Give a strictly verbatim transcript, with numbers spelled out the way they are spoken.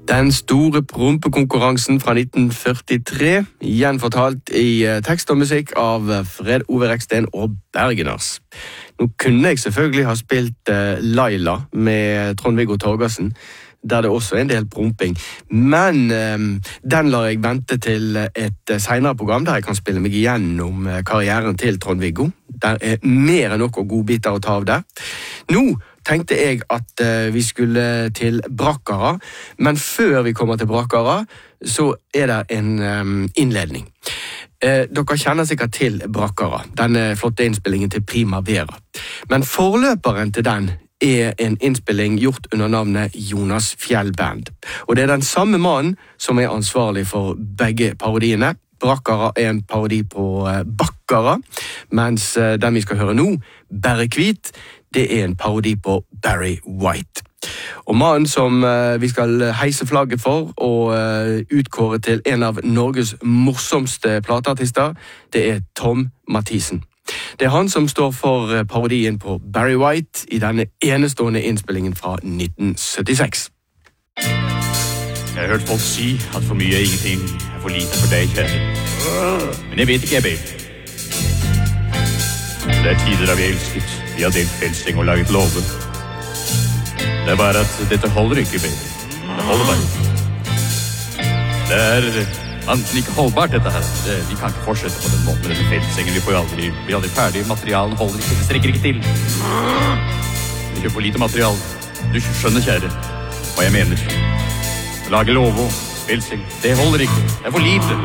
Den store prompekonkurransen fra nitten førtitre, gjenfortalt i tekst og musikk av Fred Ove Reksten og Bergeners. Nå kunne jeg selvfølgelig ha spilt uh, Laila med Trond-Viggo Torgersen, der det også er en del promping, men um, den lar jeg vente til et senere program der jeg kan spille meg igjennom karrieren til Trond-Viggo. Der er mer enn nok og godbiter å ta av der. Nå tenkte jeg at uh, vi skulle til Brakkara, men før vi kommer til Brakkara, så er det en um, innledning. Uh, dere kjenner sikkert til Brakkara, denne flotte innspillingen til Primavera. Men forløperen til den er en innspilling gjort under navnet Jonas Fjell Band. Og det er den samme mannen som er ansvarlig for begge parodiene. Brakkara er en parodi på uh, Bakkara, mens uh, den vi skal høre nå, Berrekvit, det er en parodi på Barry White. Og mannen som uh, vi skal heise flagget for og uh, utkåre til en av Norges morsomste plateartister, det er Tom Mathisen. Det er han som står for parodien på Barry White i denne enestående innspillingen fra nitten syttiseks. Jeg har hørt folk si at for mye er ingenting er for lite for deg, kjære. Men jeg vet ikke, jeg, baby. Det er tider da vi elsket. Vi har delt felsing og laget love. Det er bare at dette holder ikke, baby. Det holder bare ikke. Det er enten ikke holdbart, dette her. Det, vi kan ikke fortsette på den måten med denne felsingen. Vi får jo aldri, blir aldri ferdig. Materialen holder ikke. Det strekker ikke til. Vi kjøper for lite material. Du skjønner, kjære, hva jeg mener. Lage love og felsing. Det holder ikke. Det er for lite.